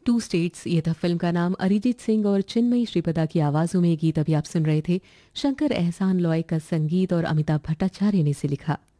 To states ये था film का नाम। अरिजीत सिंह और चिन्मयी श्रीपदा की आवाज़ों में ये गीत अभी आप सुन रहे थे। शंकर एहसान लॉय का संगीत और अमिताभ भट्टाचार्य ने इसे लिखा।